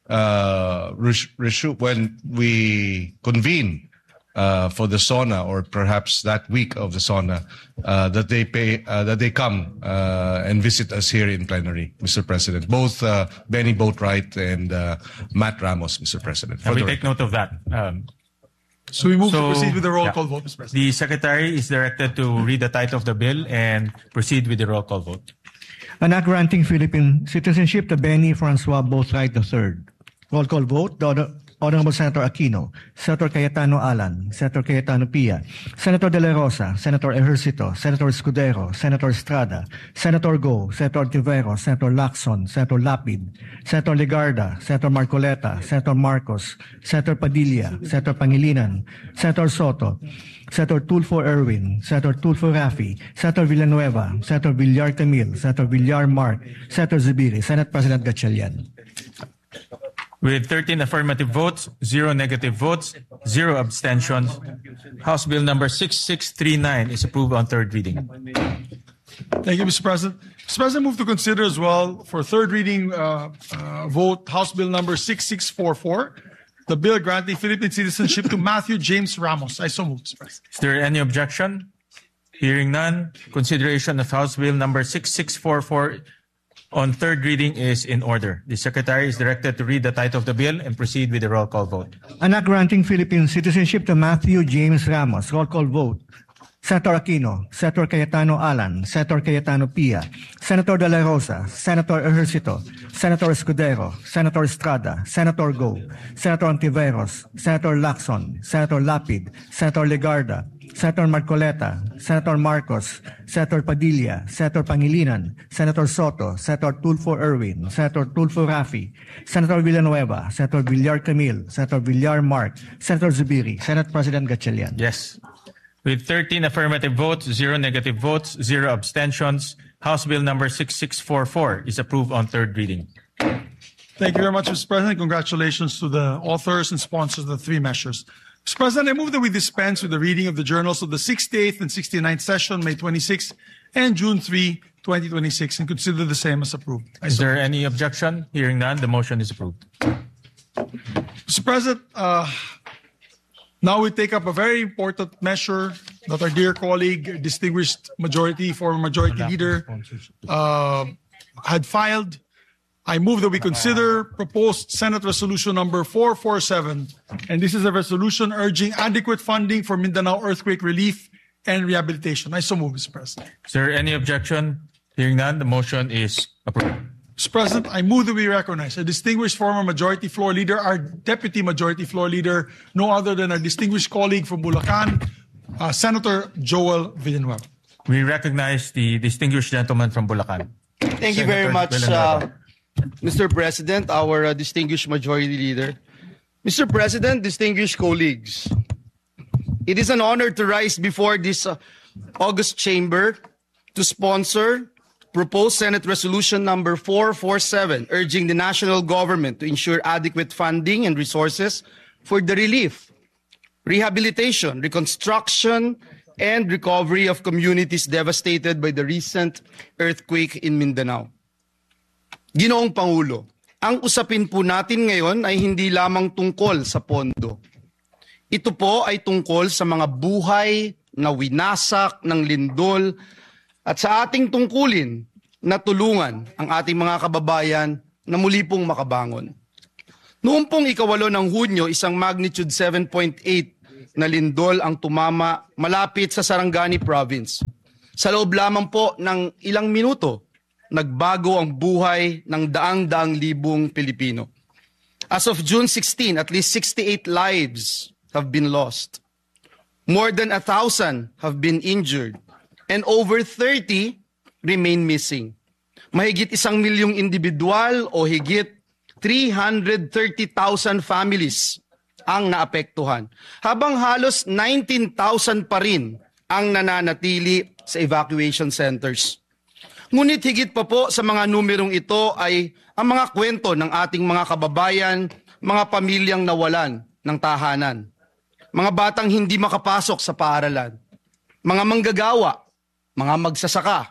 convene for the SONA, or perhaps that week of the SONA, that they come and visit us here in plenary, Mr. President. Both Benny Boatwright and Matt Ramos, Mr. President. We take note of that. So we move to proceed with the roll call vote, Mr. President. The Secretary is directed to read the title of the bill and proceed with the roll call vote. An act granting Philippine citizenship to Benny Francois Boatwright III. Roll call vote. The Honorable Senator Aquino, Senator Cayetano Alan, Senator Cayetano Pia, Senator De La Rosa, Senator Ejercito, Senator Escudero, Senator Estrada, Senator Go, Senator Tiveros, Senator Lacson, Senator Lapid, Senator Legarda, Senator Marcoleta, Senator Marcos, Senator Padilla, Senator Pangilinan, Senator Soto, Senator Tulfo Erwin, Senator Tulfo Rafi, Senator Villanueva, Senator Villar Camille, Senator Villar Mark, Senator Zubiri, Senate President Gatchalian. With 13 affirmative votes, 0 negative votes, 0 abstentions, House Bill number 6639 is approved on third reading. Thank you, Mr. President. Mr. President, move to consider as well for third reading vote House Bill number 6644, the bill granting Philippine citizenship to Matthew James Ramos. I so move, Mr. President. Is there any objection? Hearing none, consideration of House Bill number 6644 on third reading is in order. The Secretary is directed to read the title of the bill and proceed with the roll call vote. An act granting Philippine citizenship to Matthew James Ramos. Roll call vote. Senator Aquino, Senator Cayetano Alan, Senator Cayetano Pia, Senator De La Rosa, Senator Ejercito, Senator Escudero, Senator Estrada, Senator Go, Senator Antiveros, Senator Lacson, Senator Lapid, Senator Legarda, Senator Marcoleta, Senator Marcos, Senator Padilla, Senator Pangilinan, Senator Soto, Senator Tulfo Erwin, Senator Tulfo Rafi, Senator Villanueva, Senator Villar Camille, Senator Villar Mark, Senator Zubiri, Senate President Gatchalian. Yes. With 13 affirmative votes, 0 negative votes, 0 abstentions, House Bill number 6644 is approved on third reading. Thank you very much, Mr. President. Congratulations to the authors and sponsors of the three measures. Mr. President, I move that we dispense with the reading of the journals of the 68th and 69th session, May 26 and June 3, 2026, and consider the same as approved. Is there any objection? Hearing none, the motion is approved. Mr. President, now we take up a very important measure that our dear colleague, distinguished former majority leader, had filed. I move that we consider proposed Senate Resolution number 447, and this is a resolution urging adequate funding for Mindanao earthquake relief and rehabilitation. I so move, Mr. President. Is there any objection? Hearing none, the motion is approved. Mr. President, I move that we recognize a distinguished former majority floor leader, our deputy majority floor leader, no other than our distinguished colleague from Bulacan, Senator Joel Villanueva. We recognize the distinguished gentleman from Bulacan. Thank you very much, Mr. President, our distinguished majority leader. Mr. President, distinguished colleagues, it is an honor to rise before this august chamber to sponsor proposed Senate Resolution number 447, urging the national government to ensure adequate funding and resources for the relief, rehabilitation, reconstruction, and recovery of communities devastated by the recent earthquake in Mindanao. Ginoong Pangulo, ang usapin po natin ngayon ay hindi lamang tungkol sa pondo. Ito po ay tungkol sa mga buhay na winasak ng lindol at sa ating tungkulin na tulungan ang ating mga kababayan na muli pong makabangon. Noong pong 8 ng Hunyo, isang magnitude 7.8 na lindol ang tumama malapit sa Sarangani Province. Sa loob lamang po ng ilang minuto, nagbago ang buhay ng daang-daang libong Pilipino. As of June 16, at least 68 lives have been lost. More than 1,000 have been injured, and over 30 remain missing. Mahigit 1 milyong individual o higit 330,000 families ang naapektuhan, habang halos 19,000 pa rin ang nananatili sa evacuation centers. Ngunit higit pa po sa mga numerong ito ay ang mga kwento ng ating mga kababayan, mga pamilyang nawalan ng tahanan, mga batang hindi makapasok sa paaralan, mga manggagawa, mga magsasaka,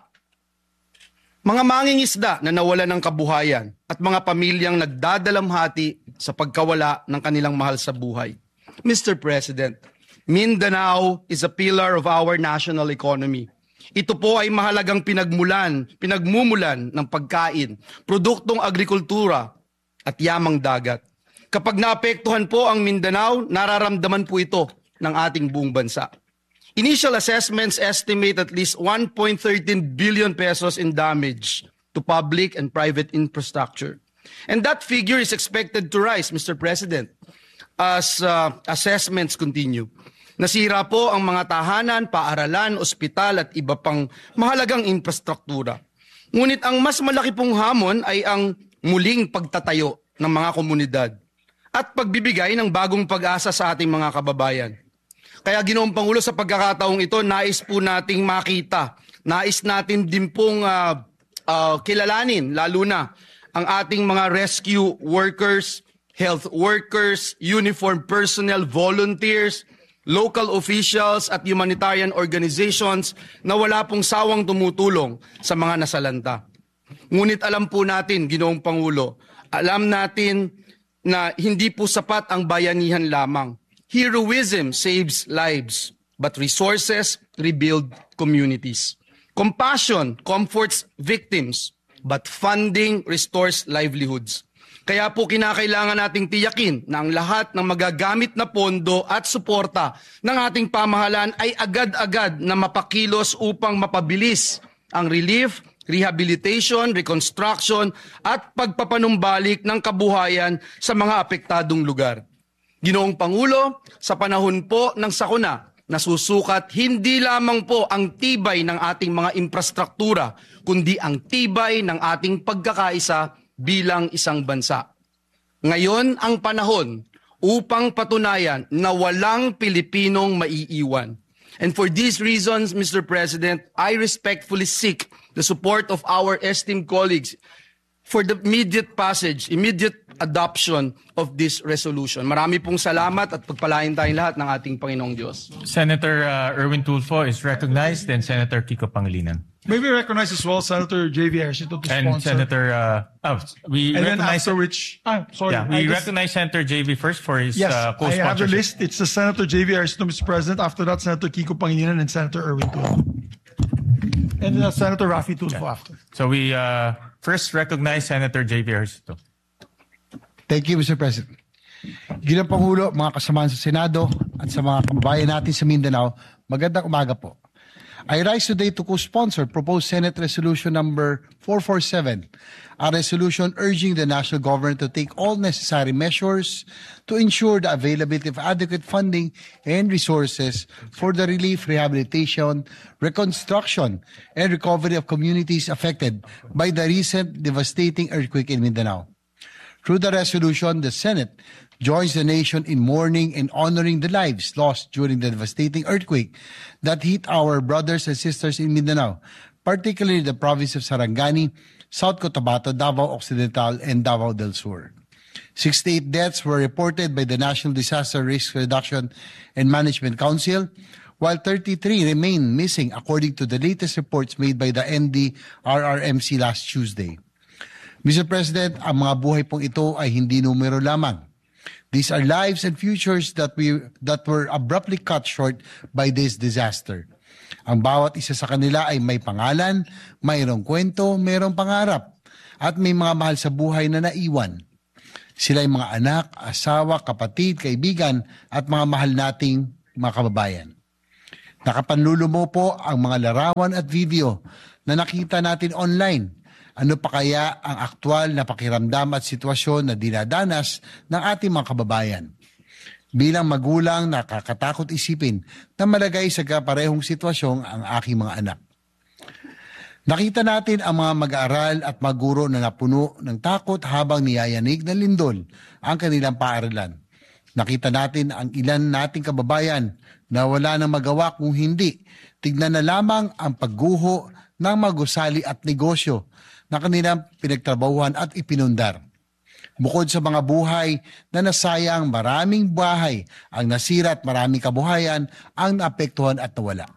mga mangingisda na nawalan ng kabuhayan at mga pamilyang nagdadalamhati sa pagkawala ng kanilang mahal sa buhay. Mr. President, Mindanao is a pillar of our national economy. Ito po ay mahalagang pinagmumulan ng pagkain, produktong agrikultura at yamang dagat. Kapag naapektuhan po ang Mindanao, nararamdaman po ito ng ating buong bansa. Initial assessments estimate at least 1.13 billion pesos in damage to public and private infrastructure. And that figure is expected to rise, Mr. President, as assessments continue. Nasira po ang mga tahanan, paaralan, ospital at iba pang mahalagang infrastruktura. Ngunit ang mas malaki pong hamon ay ang muling pagtatayo ng mga komunidad at pagbibigay ng bagong pag-asa sa ating mga kababayan. Kaya Ginoong Pangulo, sa pagkakataong ito, nais po nating makita, nais natin din pong kilalanin, lalo na ang ating mga rescue workers, health workers, uniformed personnel, volunteers, local officials at humanitarian organizations na wala pong sawang tumutulong sa mga nasalanta. Ngunit alam po natin, Ginoong Pangulo, alam natin na hindi po sapat ang bayanihan lamang. Heroism saves lives, but resources rebuild communities. Compassion comforts victims, but funding restores livelihoods. Kaya po kinakailangan nating tiyakin na ang lahat ng magagamit na pondo at suporta ng ating pamahalaan ay agad-agad na mapakilos upang mapabilis ang relief, rehabilitation, reconstruction at pagpapanumbalik ng kabuhayan sa mga apektadong lugar. Ginoong Pangulo, sa panahon po ng sakuna, nasusukat hindi lamang po ang tibay ng ating mga infrastruktura, kundi ang tibay ng ating pagkakaisa bilang isang bansa. Ngayon ang panahon upang patunayan na walang Pilipinong maiiwan. And for these reasons, Mr. President, I respectfully seek the support of our esteemed colleagues for the immediate adoption of this resolution. Marami pong salamat at pagpalain tayong lahat ng ating Panginoong Diyos. Senator Erwin Tulfo is recognized, then Senator Kiko Pangilinan. May we recognize as well Senator J.V. Ejercito to And sponsor. Senator, we And then recognize, after which, sorry. yeah, we recognize Senator J.V. first for his Yes, I have the co-sponsorship. list. It's the Senator J.V. Ejercito, Mr. President. After that, Senator Kiko Pangilinan and Senator Erwin Tulfo. And Senator Raffy Tulfo after. So we first recognize Senator J.V. Ejercito. Thank you, Mr. President. Ginoong Pangulo, mga kasamahan sa Senado at sa mga kababayan natin sa Mindanao, magandang umaga po. I rise today to co-sponsor proposed Senate Resolution number 447, a resolution urging the national government to take all necessary measures to ensure the availability of adequate funding and resources for the relief, rehabilitation, reconstruction, and recovery of communities affected by the recent devastating earthquake in Mindanao. Through the resolution, the Senate joins the nation in mourning and honoring the lives lost during the devastating earthquake that hit our brothers and sisters in Mindanao, particularly the province of Sarangani, South Cotabato, Davao Occidental, and Davao del Sur. 68 deaths were reported by the National Disaster Risk Reduction and Management Council, while 33 remain missing according to the latest reports made by the NDRRMC last Tuesday. Mr. President, ang mga buhay pong ito ay hindi numero lamang. These are lives and futures that were abruptly cut short by this disaster. Ang bawat isa sa kanila ay may pangalan, mayroong kwento, mayroong pangarap, at may mga mahal sa buhay na naiwan. Sila ay mga anak, asawa, kapatid, kaibigan, at mga mahal nating mga kababayan. Nakapanlulumo po ang mga larawan at video na nakita natin online. Ano pa kaya ang aktwal na pakiramdam at sitwasyon na dinadanas ng ating mga kababayan? Bilang magulang, nakakatakot isipin na malagay sa kaparehong sitwasyon ang aking mga anak. Nakita natin ang mga mag-aaral at maguro na napuno ng takot habang niyayanig ng lindol ang kanilang paaralan. Nakita natin ang ilan nating kababayan na wala nang magawa kung hindi tignan na lamang ang pagguho ng mga gusali at negosyo na kanilang pinagtrabahuhan at ipinundar. Bukod sa mga buhay na nasayang, maraming bahay ang nasira at maraming kabuhayan ang naapektuhan at nawala.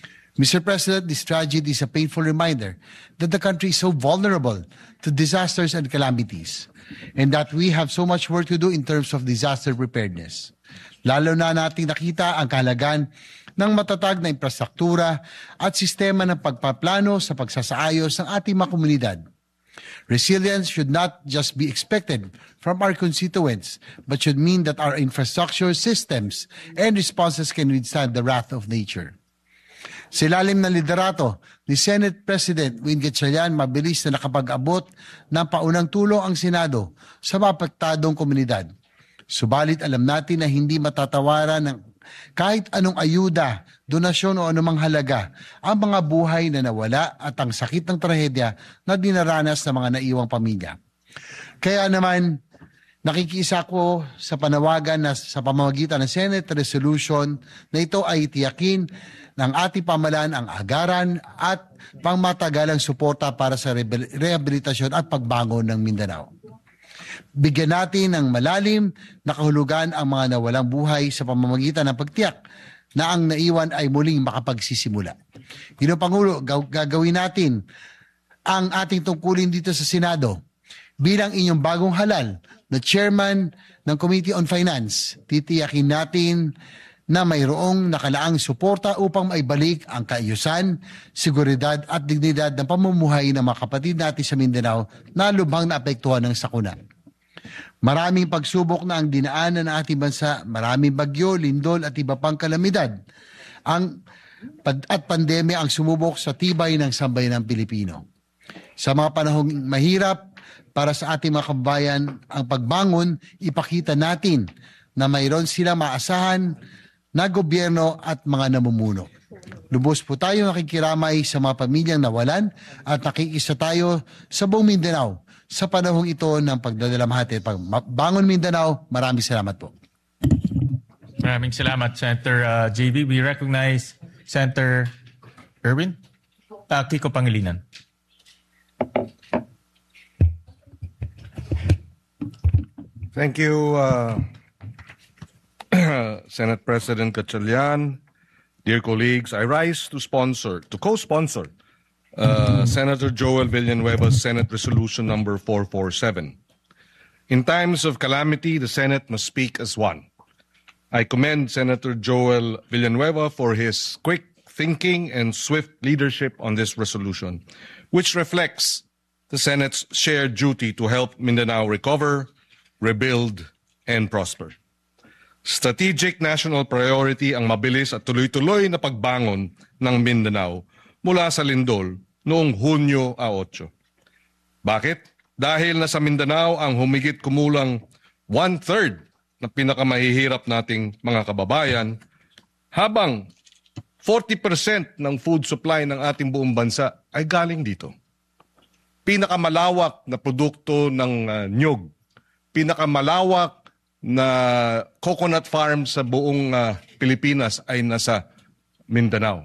Mr. President, this tragedy is a painful reminder that the country is so vulnerable to disasters and calamities, and that we have so much work to do in terms of disaster preparedness. Lalo na nating nakita ang kahalagan ng matatag na infrastruktura at sistema ng pagpaplano sa pagsasaayos ng ating mga komunidad. Resilience should not just be expected from our constituents, but should mean that our infrastructure systems and responses can withstand the wrath of nature. Sa ilalim ng liderato ni Senate President Win Gatchalian, mabilis na nakapag-abot ng paunang tulong ang Senado sa mapaktadong komunidad. Subalit alam natin na hindi matatawaran ng kahit anong ayuda, donasyon o anumang halaga ang mga buhay na nawala at ang sakit ng trahedya na dinaranas ng mga naiwang pamilya. Kaya naman, nakikisa ko sa panawagan na sa pamamagitan ng Senate Resolution na ito ay tiyakin ng ating pamahalaan ang agaran at pangmatagalang suporta para sa rehabilitasyon at pagbangon ng Mindanao. Bigyan natin ng malalim na kahulugan ang mga nawalang buhay sa pamamagitan ng pagtiyak na ang naiwan ay muling makapagsisimula. Ginoong Pangulo, gagawin natin ang ating tungkulin dito sa Senado. Bilang inyong bagong halal na chairman ng Committee on Finance, titiyakin natin na mayroong nakalaang suporta upang maibalik ang kaayusan, seguridad at dignidad ng pamumuhay ng mga kapatid natin sa Mindanao na lubhang naapektuhan ng sakuna. Maraming pagsubok na ang dinaanan ng ating bansa, maraming bagyo, lindol at iba pang kalamidad. At pandemya ang sumubok sa tibay ng sambayanang Pilipino. Sa mga panahong mahirap para sa ating mga kababayan, ang pagbangon, ipakita natin na mayroon silang maasahan na gobyerno at mga namumuno. Lubos po tayo nakikiramay sa mga pamilyang nawalan at nakikisa tayo sa buong Mindanao sa panahong ito ng pagdadalamhati. Pagbangon Mindanao, maraming salamat po. Maraming salamat, Senator JV. We recognize Senator Erwin Kiko Pangilinan. Thank you, Senate President Gatchalian. Dear colleagues, I rise to co-sponsor Senator Joel Villanueva's Senate Resolution number 447. In times of calamity, the Senate must speak as one. I commend Senator Joel Villanueva for his quick thinking and swift leadership on this resolution, which reflects the Senate's shared duty to help Mindanao recover, rebuild, and prosper. Strategic national priority ang mabilis at tuloy-tuloy na pagbangon ng Mindanao mula sa lindol noong Hunyo 8. Bakit? Dahil nasa Mindanao ang humigit kumulang 1/3 na pinakamahihirap nating mga kababayan, habang 40% ng food supply ng ating buong bansa ay galing dito. Pinakamalawak na produkto ng nyug, pinakamalawak na coconut farm sa buong Pilipinas ay nasa Mindanao.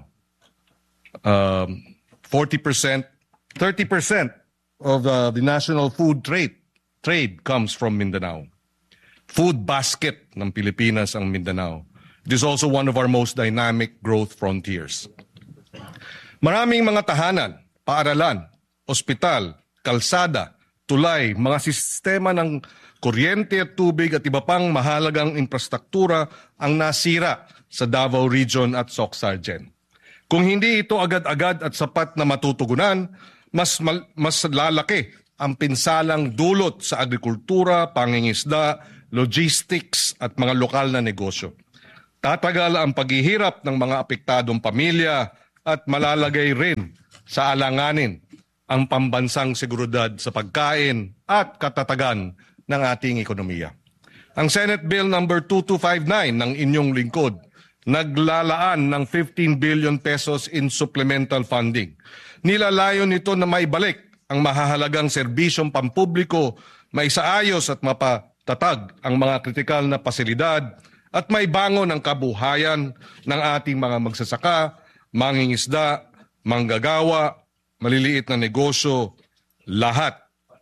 30% of the national food trade comes from Mindanao. Food basket ng Pilipinas ang Mindanao. It is also one of our most dynamic growth frontiers. Maraming mga tahanan, paaralan, ospital, kalsada, tulay, mga sistema ng kuryente at tubig at iba pang mahalagang infrastruktura ang nasira sa Davao Region at Soc-Sargen. Kung hindi ito agad-agad at sapat na matutugunan, mas lalaki ang pinsalang dulot sa agrikultura, pangingisda, logistics at mga lokal na negosyo. Tatagal ang paghihirap ng mga apektadong pamilya at malalagay rin sa alanganin ang pambansang seguridad sa pagkain at katatagan ng ating ekonomiya. Ang Senate Bill number 2259 ng inyong lingkod naglalaan ng 15 billion pesos in supplemental funding. Nilalayon nito na maibalik ang mahahalagang serbisyong pampubliko, maisaayos at mapatatag ang mga kritikal na pasilidad at maibangon ang kabuhayan ng ating mga magsasaka, mangingisda, manggagawa, maliliit na negosyo, lahat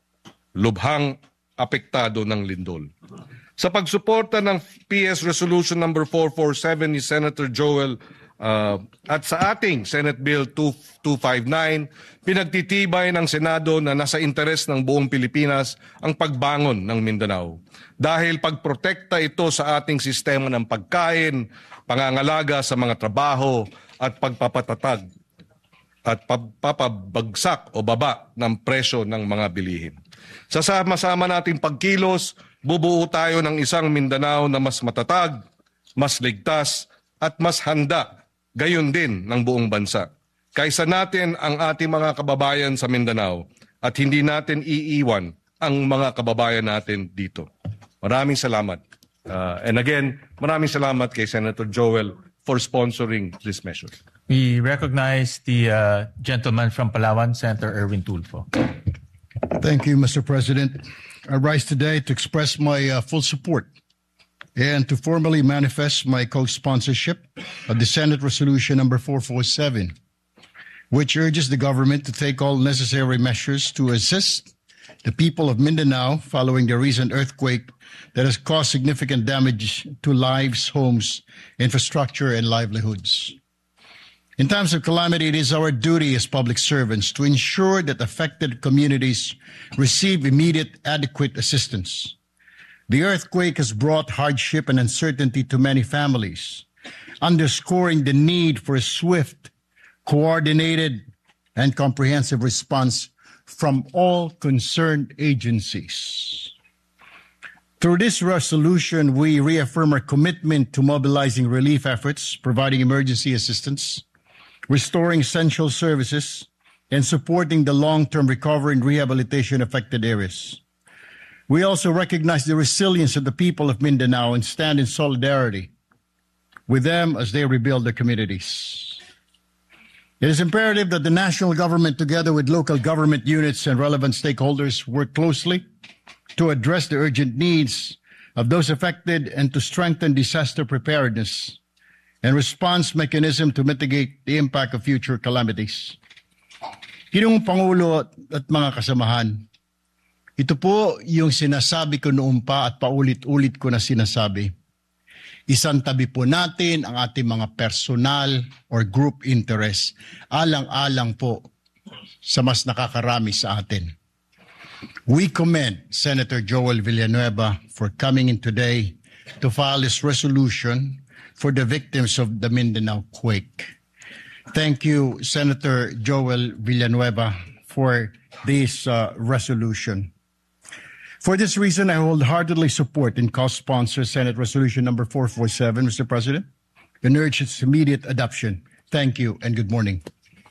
lubhang apektado ng lindol. Sa pagsuporta ng PS Resolution number 447 ni Senator Joel at sa ating Senate Bill 2259, pinagtitibay ng Senado na nasa interes ng buong Pilipinas ang pagbangon ng Mindanao. Dahil pagprotekta ito sa ating sistema ng pagkain, pangangalaga sa mga trabaho at pagpapatatag at papabagsak o baba ng presyo ng mga bilihin. Sa sama-sama nating pagkilos, bubuo tayo ng isang Mindanao na mas matatag, mas ligtas at mas handa, gayon din ng buong bansa. Kaysa natin ang ating mga kababayan sa Mindanao at hindi natin iiwan ang mga kababayan natin dito. Maraming salamat. And again, maraming salamat kay Senator Joel for sponsoring this measure. We recognize the gentleman from Palawan, Senator Erwin Tulfo. Thank you, Mr. President. I rise today to express my full support and to formally manifest my co-sponsorship of the Senate Resolution number 447, which urges the government to take all necessary measures to assist the people of Mindanao following the recent earthquake that has caused significant damage to lives, homes, infrastructure, and livelihoods. In times of calamity, it is our duty as public servants to ensure that affected communities receive immediate, adequate assistance. The earthquake has brought hardship and uncertainty to many families, underscoring the need for a swift, coordinated, and comprehensive response from all concerned agencies. Through this resolution, we reaffirm our commitment to mobilizing relief efforts, providing emergency assistance, restoring essential services, and supporting the long-term recovery and rehabilitation affected areas. We also recognize the resilience of the people of Mindanao and stand in solidarity with them as they rebuild their communities. It is imperative that the national government, together with local government units and relevant stakeholders, work closely to address the urgent needs of those affected and to strengthen disaster preparedness and response mechanism to mitigate the impact of future calamities. Ginoong Pangulo at mga kasamahan, ito po yung sinasabi ko noon pa at paulit-ulit ko na sinasabi. Isantabi po natin ang ating mga personal or group interest, alang-alang po sa mas nakakarami sa atin. We commend Senator Joel Villanueva for coming in today to file this resolution for the victims of the Mindanao quake. Thank you, Senator Joel Villanueva, for this resolution. For this reason, I wholeheartedly support and co-sponsor Senate Resolution number 447, Mr. President, and urge its immediate adoption. Thank you and good morning.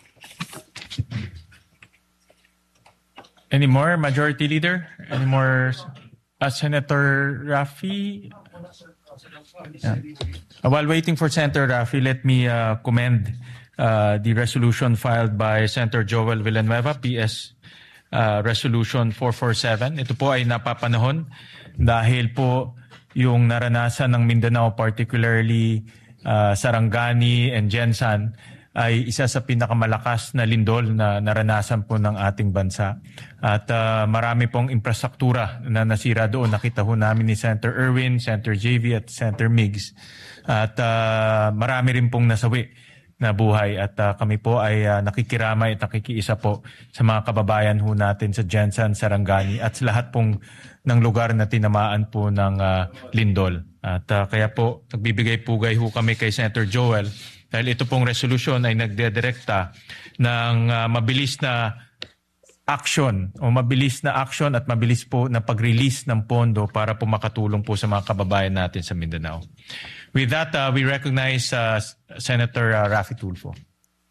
Any more, Majority Leader? Any more? Senator Raffy? Yeah. While waiting for Senator Raffy, let me commend the resolution filed by Senator Joel Villanueva, PS Resolution 447. Ito po ay napapanahon dahil po yung naranasan ng Mindanao, particularly Sarangani and Gensan, ay isa sa pinakamalakas na lindol na naranasan po ng ating bansa. At marami pong infrastruktura na nasira doon. Nakita ho namin ni Senator Erwin, Senator JV at Senator Migs. At marami rin pong nasawi na buhay at kami po ay nakikiramay at nakikiisa po sa mga kababayan ho natin sa Jensan, Sarangani at sa lahat pong ng lugar na tinamaan po ng lindol. At kaya po nagbibigay-pugay ho kami kay Senator Joel dahil ito pong resolusyon ay nagdedirekta ng mabilis na action at mabilis po na pag-release ng pondo para po makatulong po sa mga kababayan natin sa Mindanao. With that, we recognize Senator Raffy Tulfo.